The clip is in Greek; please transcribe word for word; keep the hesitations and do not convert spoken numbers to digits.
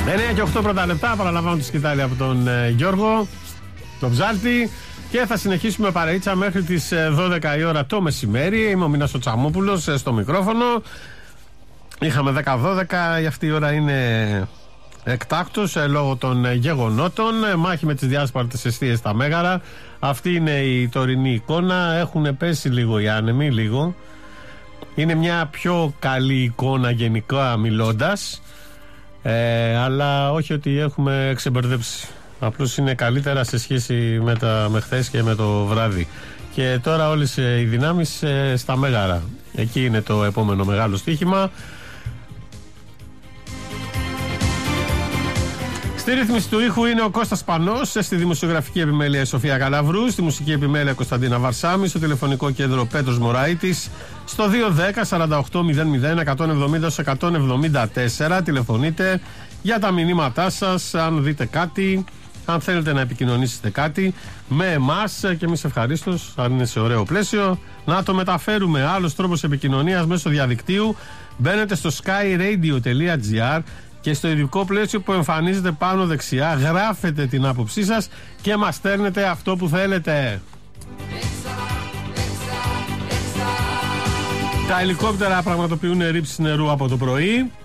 εννιά και οκτώ πρώτα λεπτά, παραλαμβάνω τη σκητάλη από τον ε, Γιώργο, τον Ψάλτη. Και θα συνεχίσουμε παρεΐτσα μέχρι τις δώδεκα η ώρα το μεσημέρι. Είμαι ο Μινάς ο Τσαμόπουλος στο μικρόφωνο. Είχαμε δέκα δώδεκα, αυτή η ώρα είναι εκτάκτος ε, λόγω των γεγονότων. Μάχη με τις διάσπαρτες εστίες στα Μέγαρα. Αυτή είναι η τωρινή εικόνα. Έχουν πέσει λίγο οι άνεμοι, λίγο. Είναι μια πιο καλή εικόνα γενικά μιλώντας, ε, αλλά όχι ότι έχουμε ξεμπερδέψει. Απλώς είναι καλύτερα σε σχέση με, τα, με χθες και με το βράδυ. Και τώρα όλες οι δυνάμεις ε, στα Μέγαρα. Εκεί είναι το επόμενο μεγάλο στοίχημα. Στη ρύθμιση του ήχου είναι ο Κώστας Πανός, στη δημοσιογραφική επιμέλεια η Σοφία Καλαβρού, στη μουσική επιμέλεια Κωνσταντίνα Βαρσάμι, στο τηλεφωνικό κέντρο Πέτρος Μωραΐτης, στο δύο ένα μηδέν σαράντα οκτώ μηδέν μηδέν εκατόν εβδομήντα εκατόν εβδομήντα τέσσερα. Τηλεφωνείτε για τα μηνύματά σας, αν δείτε κάτι, αν θέλετε να επικοινωνήσετε κάτι με εμάς, και εμείς ευχαρίστως, αν είναι σε ωραίο πλαίσιο, να το μεταφέρουμε. Άλλος τρόπος επικοινωνίας μέσω διαδικτύου, μπαίνετε στο skyradio τελεία gr και στο ειδικό πλαίσιο που εμφανίζεται πάνω δεξιά γράφετε την άποψή σας και μας στέλνετε αυτό που θέλετε. Τα ελικόπτερα πραγματοποιούν ρήψεις νερού από το πρωί.